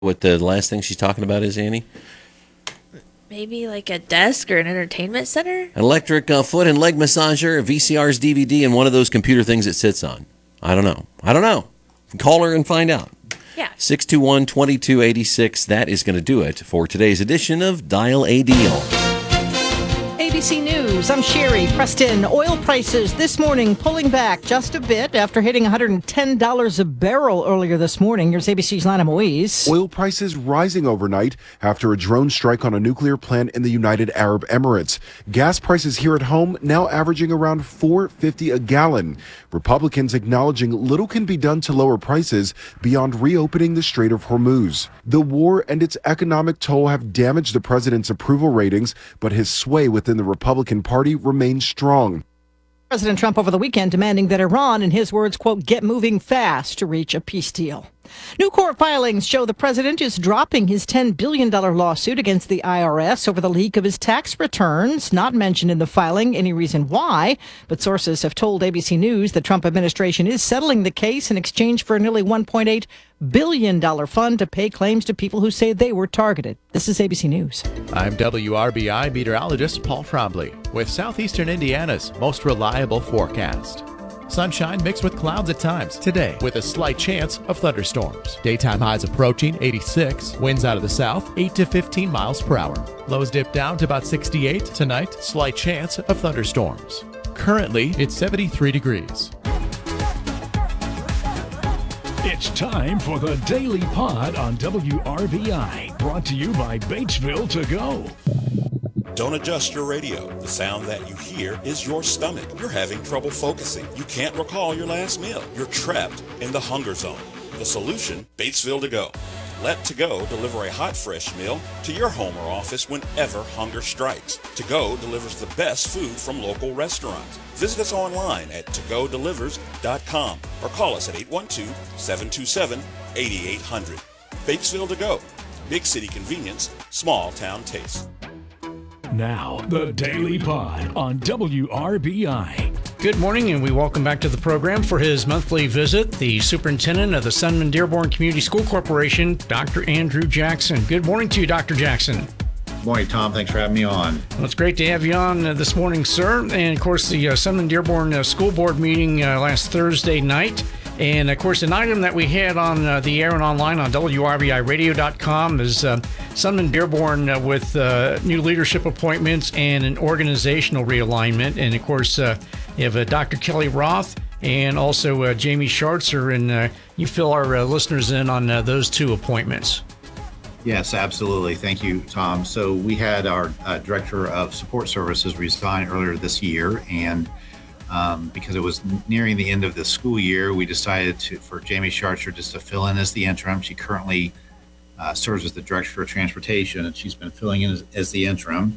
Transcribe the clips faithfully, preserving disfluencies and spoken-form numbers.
what the last thing she's talking about is, Annie? Maybe like a desk or an entertainment center? An electric uh, foot and leg massager, a V C R's D V D, and one of those computer things it sits on. I don't know. I don't know. Call her and find out. Yeah. six two one, two two eight six. That is going to do it for today's edition of Dial a Deal. A B C News, I'm Sherry Preston. Oil prices this morning pulling back just a bit after hitting one hundred ten dollars a barrel earlier this morning. Here's A B C's Lana Moise. Oil prices rising overnight after a drone strike on a nuclear plant in the United Arab Emirates. Gas prices here at home now averaging around four dollars and fifty cents a gallon. Republicans acknowledging little can be done to lower prices beyond reopening the Strait of Hormuz. The war and its economic toll have damaged the president's approval ratings, but his sway within the Republican Party remains strong. President Trump over the weekend demanding that Iran, in his words, quote, get moving fast to reach a peace deal. New court filings show the president is dropping his ten billion dollars lawsuit against the I R S over the leak of his tax returns. Not mentioned in the filing any reason why, but sources have told A B C News the Trump administration is settling the case in exchange for a nearly one point eight billion dollars fund to pay claims to people who say they were targeted. This is A B C News. I'm W R B I meteorologist Paul Trombley with Southeastern Indiana's most reliable forecast. Sunshine mixed with clouds at times today with a slight chance of thunderstorms. Daytime highs approaching eighty-six. Winds out of the south eight to fifteen miles per hour. Lows dip down to about sixty-eight. Tonight, slight chance of thunderstorms. Currently, it's seventy-three degrees. It's time for the Daily Pod on W R B I, brought to you by Batesville To Go. Don't adjust your radio. The sound that you hear is your stomach. You're having trouble focusing. You can't recall your last meal. You're trapped in the hunger zone. The solution, Batesville To Go. Let To Go deliver a hot, fresh meal to your home or office whenever hunger strikes. To Go delivers the best food from local restaurants. Visit us online at to go delivers dot com or call us at eight one two, seven two seven, eight eight zero zero. Batesville To Go. Big city convenience, small town taste. Now, the Daily Pod on W R B I. Good morning, and we welcome back to the program for his monthly visit, the superintendent of the Sunman Dearborn Community School Corporation, Doctor Andrew Jackson. Good morning to you, Doctor Jackson. Good morning, Tom. Thanks for having me on. Well, it's great to have you on uh, this morning, sir. And, of course, the uh, Sunman Dearborn uh, School Board meeting uh, last Thursday night. And, of course, an item that we had on uh, the air and online on W R B I radio dot com is uh, Sunman Dearborn uh, with uh, new leadership appointments and an organizational realignment. And, of course, uh, you have uh, Doctor Kelly Roth and also uh, Jamie Schartzer, and uh, you fill our uh, listeners in on uh, those two appointments. Yes, absolutely. Thank you, Tom. So we had our uh, Director of Support Services resign earlier this year, and Um, because it was nearing the end of the school year, we decided to for Jamie Schartzer just to fill in as the interim. She currently uh, serves as the Director of Transportation, and she's been filling in as, as the interim,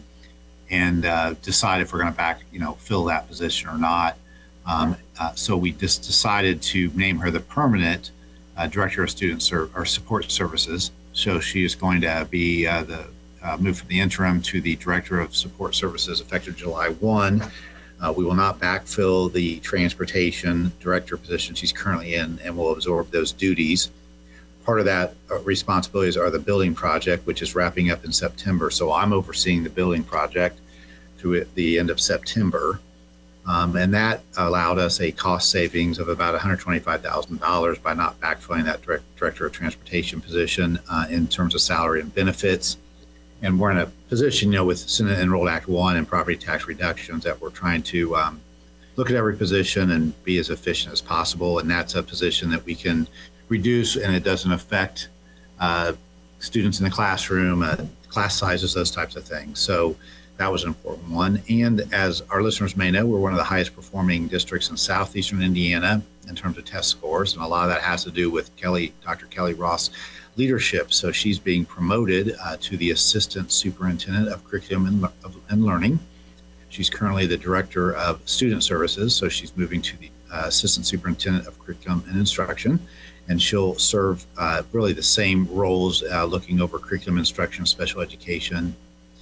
and uh, decide if we're going to back, you know, fill that position or not. Um, uh, so we just decided to name her the permanent uh, Director of Student Ser- or Support Services. So she is going to be uh, the uh, move from the interim to the Director of Support Services effective July first. Uh, we will not backfill the transportation director position she's currently in, and will absorb those duties. Part of that uh, responsibilities are the building project, which is wrapping up in September. So I'm overseeing the building project through the end of September. Um, and that allowed us a cost savings of about one hundred twenty-five thousand dollars by not backfilling that direct, director of transportation position uh, in terms of salary and benefits. And we're in a position, you know, with Senate Enrolled Act one and property tax reductions that we're trying to um, look at every position and be as efficient as possible. And that's a position that we can reduce, and it doesn't affect uh, students in the classroom, uh, class sizes, those types of things. So that was an important one. And as our listeners may know, we're one of the highest performing districts in southeastern Indiana in terms of test scores. And a lot of that has to do with Kelly, Doctor Kelly Roth's leadership. So she's being promoted uh, to the Assistant Superintendent of Curriculum and, of, and Learning. She's currently the Director of Student Services, so she's moving to the uh, Assistant Superintendent of Curriculum and Instruction, and she'll serve uh, really the same roles, uh, looking over curriculum instruction, special education,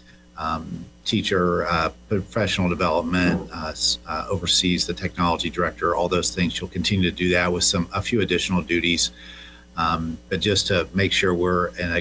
um, teacher, uh, professional development, uh, uh, oversees the technology director, all those things. She'll continue to do that with some a few additional duties Um, but just to make sure we're in a